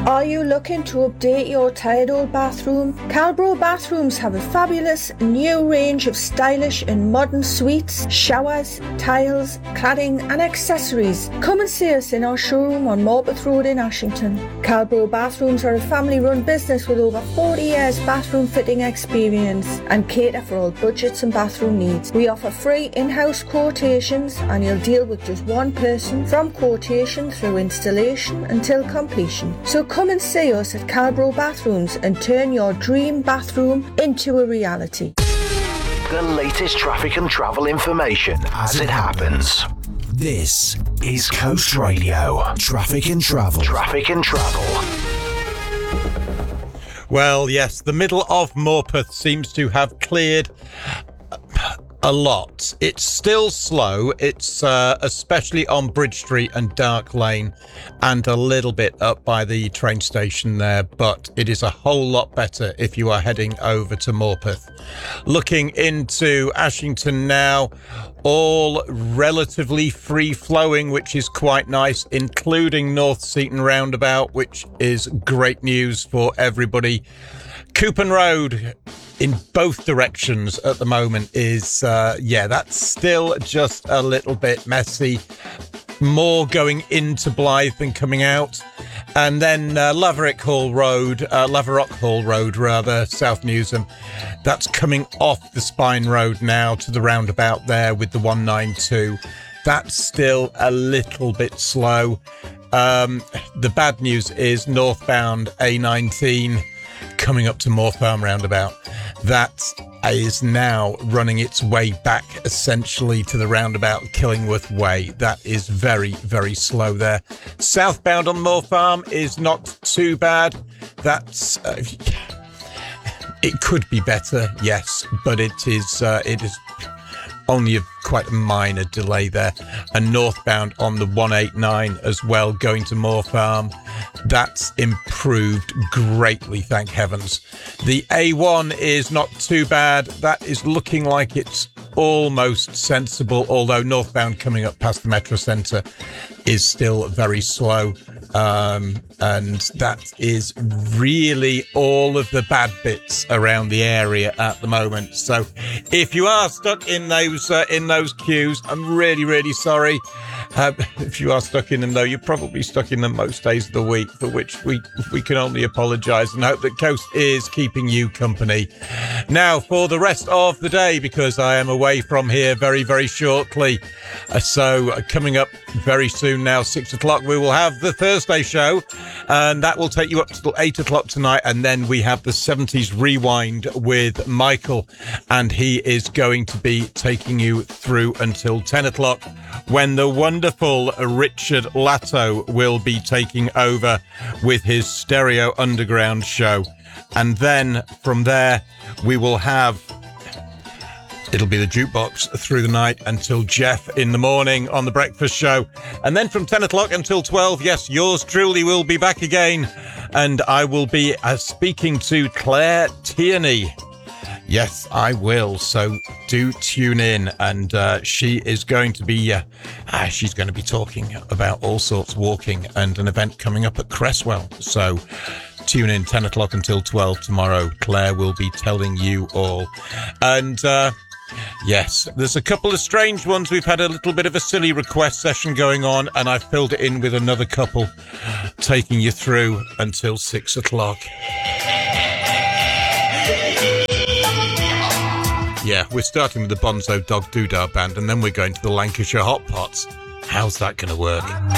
Are you looking to update your tired old bathroom? Calbro Bathrooms have a fabulous new range of stylish and modern suites, showers, tiles, cladding and accessories. Come and see us in our showroom on Morpeth Road in Ashington. Calbro Bathrooms are a family-run business with over 40 years bathroom fitting experience and cater for all budgets and bathroom needs. We offer free in-house quotations and you'll deal with just one person from quotation through installation until completion. So come and see us at Calbro Bathrooms and turn your dream bathroom into a reality. The latest traffic and travel information as it happens. This is Coast Radio. Traffic and travel. Traffic and travel. Well, yes, the middle of Morpeth seems to have cleared a lot. It's still slow. It's especially on Bridge Street and Dark Lane and a little bit up by the train station there, but it is a whole lot better if you are heading over to Morpeth. Looking into Ashington now, all relatively free-flowing, which is quite nice, including North Seaton Roundabout, which is great news for everybody. Coupon Road in both directions at the moment is, that's still just a little bit messy. More going into Blythe than coming out. And then Laverock Hall Road, South Newsham. That's coming off the Spine Road now to the roundabout there with the 192. That's still a little bit slow. The bad news is northbound A19 coming up to Moor Farm roundabout. That is now running its way back essentially to the roundabout Killingworth Way. That is very, very slow there. Southbound on Moor Farm is not too bad. That's it could be better, yes, but it is only quite a minor delay there. And northbound on the 189 as well, going to Moor Farm. That's improved greatly, thank heavens. The A1 is not too bad. That is looking like it's almost sensible, although northbound coming up past the Metro Centre is still very slow. And that is really all of the bad bits around the area at the moment. So if you are stuck in those queues, I'm really, really sorry. If you are stuck in them, though, you're probably stuck in them most days of the week, for which we can only apologise and hope that Coast is keeping you company. Now, for the rest of the day, because I am away from here very, very shortly. So coming up very soon now, 6 o'clock, we will have the Thursday show, and that will take you up till 8 o'clock tonight. And then we have the 70s Rewind with Michael, and he is going to be taking you through until 10 o'clock, when the wonderful Richard Latto will be taking over with his Stereo Underground show. And then from there, we will have... it'll be the jukebox through the night until Jeff in the morning on the breakfast show. And then from 10 o'clock until 12, yes, yours truly will be back again. And I will be speaking to Claire Tierney. Yes, I will. So do tune in. And she is going to be, she's going to be talking about all sorts walking and an event coming up at Cresswell. So tune in 10 o'clock until 12 tomorrow. Claire will be telling you all. And, yes, there's a couple of strange ones. We've had a little bit of a silly request session going on, and I've filled it in with another couple, taking you through until 6 o'clock. Yeah, we're starting with the Bonzo Dog Doodah Band, and then we're going to the Lancashire Hot Pots. How's that going to work?